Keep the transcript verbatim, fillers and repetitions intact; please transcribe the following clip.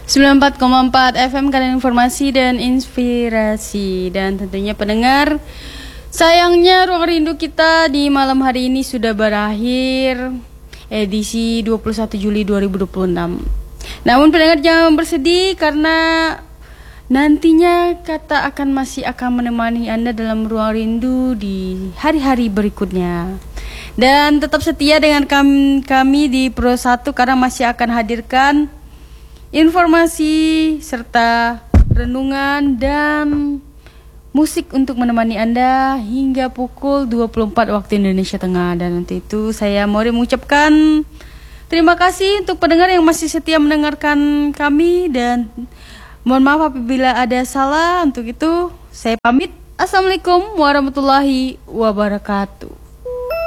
sembilan puluh empat koma empat F M, kalian informasi dan inspirasi. Dan tentunya pendengar, sayangnya Ruang Rindu kita di malam hari ini sudah berakhir, edisi dua puluh satu Juli dua ribu dua puluh enam. Namun pendengar jangan bersedih, karena nantinya kata akan masih akan menemani Anda dalam Ruang Rindu di hari-hari berikutnya. Dan tetap setia dengan kami, kami di Pro satu, karena masih akan hadirkan informasi serta renungan dan musik untuk menemani Anda hingga pukul dua puluh empat waktu Indonesia Tengah. Dan untuk itu saya mau mengucapkan terima kasih untuk pendengar yang masih setia mendengarkan kami, dan mohon maaf apabila ada salah. Untuk itu saya pamit. Assalamualaikum warahmatullahi wabarakatuh.